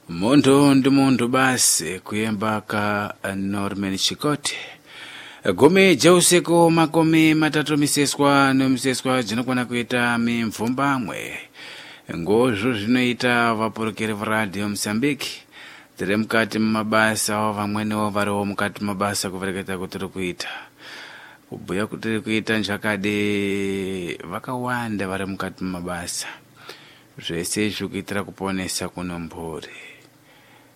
Muntu ndi muntu basi kuyemba ka Norman Chikote. Gome jausiku makumi matatu miseswa dzinokwana kuita mimvumbamwe. Ngozvo zvinoita vapurukiri varadio Mozambique. Tiri mukati mumabasa vamweniwo variwo mukati mumabasa kuvereketa kuti tiri kuita. Kubhuya kuti tiri kuita njakade vakawanda vari mukati mumabasa. Zvese zvikuitira kuponesa kuno mphuri.